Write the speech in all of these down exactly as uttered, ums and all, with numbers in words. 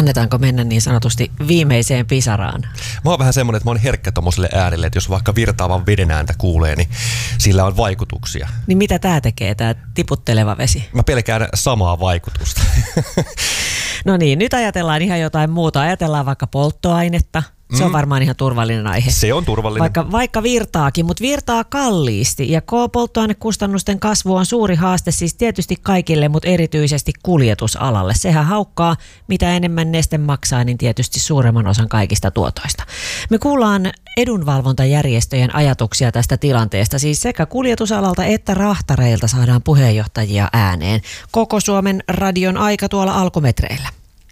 Annetaanko mennä niin sanotusti viimeiseen pisaraan? Mä oon vähän semmonen, että mä oon herkkä tommoselle äänelle, että jos vaikka virtaavan veden ääntä kuulee, niin sillä on vaikutuksia. Niin mitä tää tekee, tää tiputteleva vesi? Mä pelkään samaa vaikutusta. No niin, nyt ajatellaan ihan jotain muuta. Ajatellaan vaikka polttoainetta. Se on Mm. varmaan ihan turvallinen aihe. Se on turvallinen. Vaikka, vaikka virtaakin, mutta virtaa kalliisti. Ja polttoainekustannusten kasvu on suuri haaste siis tietysti kaikille, mutta erityisesti kuljetusalalle. Sehän haukkaa, mitä enemmän neste maksaa, niin tietysti suuremman osan kaikista tuotoista. Me kuullaan edunvalvontajärjestöjen ajatuksia tästä tilanteesta. Siis sekä kuljetusalalta että rahtareilta saadaan puheenjohtajia ääneen. Koko Suomen radion aika tuolla alkumetreillä.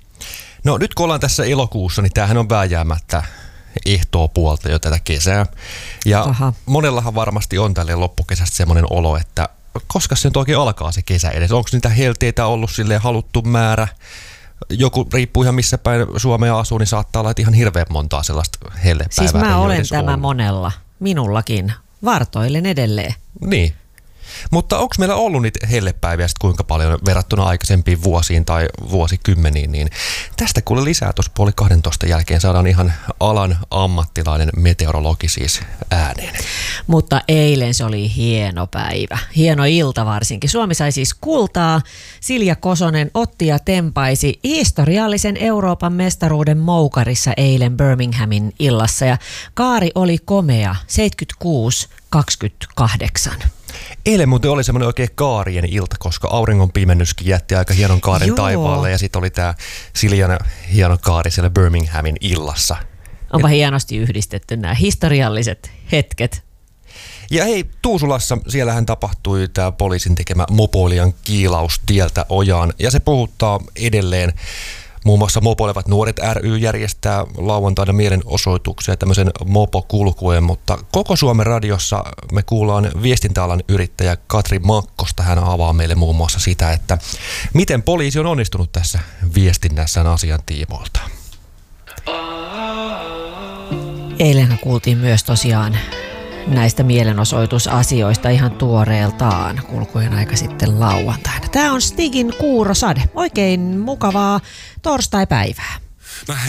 No nyt kun ollaan tässä elokuussa, niin tämähän on vääjäämättä ehtoo puolta jo tätä kesää. Ja Aha. monellahan varmasti on tälle loppukesästä semmoinen olo, että koska se nyt oikein alkaa se kesä edes. Onko niitä helteitä ollut silleen haluttu määrä? Joku riippuu ihan missä päin Suomea asuu, niin saattaa olla ihan hirveän montaa sellaista hellepäivää. Siis mä olen tämä ollut. monella. Minullakin. Vartoilen edelleen. Niin. Mutta onko meillä ollut niitä hellepäiviä sitten kuinka paljon verrattuna aikaisempiin vuosiin tai vuosikymmeniin, niin tästä kuule lisää tuossa puoli kahdentoista jälkeen saadaan ihan alan ammattilainen meteorologi siis ääneen. Mutta eilen se oli hieno päivä, hieno ilta varsinkin. Suomi sai siis kultaa. Silja Kosonen otti ja tempaisi historiallisen Euroopan mestaruuden moukarissa eilen Birminghamin illassa ja kaari oli komea seitsemänkymmentäkuusi kaksikymmentäkahdeksan. Eilen muuten oli semmoinen oikein kaarien ilta, koska auringon pimennyskin jätti aika hienon kaaren Joo. taivaalle ja sitten oli tämä Siljan hieno kaari siellä Birminghamin illassa. Onpa hienosti yhdistetty nämä historialliset hetket. Ja hei, Tuusulassa, siellähän tapahtui tämä poliisin tekemä mopoilijan kiilaus tieltä ojaan ja se puhuttaa edelleen. Muun muassa Mopoilevat nuoret ry järjestää lauantaina mielenosoituksia tämmöisen mopokulkueen, mutta koko Suomen radiossa me kuullaan viestintäalan yrittäjä Katri Makkosta. Hän avaa meille muun muassa sitä, että miten poliisi on onnistunut tässä viestinnässään asian tiimoilta. Eilenhän kuultiin myös tosiaan näistä mielenosoitusasioista ihan tuoreeltaan kulkujen aika sitten lauantaina. Tämä on Stigin Kuurosade. Oikein mukavaa torstaipäivää. Mä